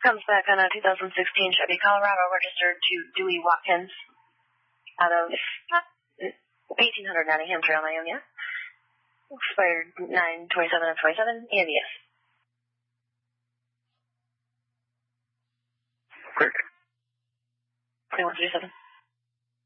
Comes back on a 2016 Chevy Colorado registered to Dewey Watkins out of 1800 Nottingham Trail, Ionia. Expired 9/27 of 27, ABS. Quick. 2137.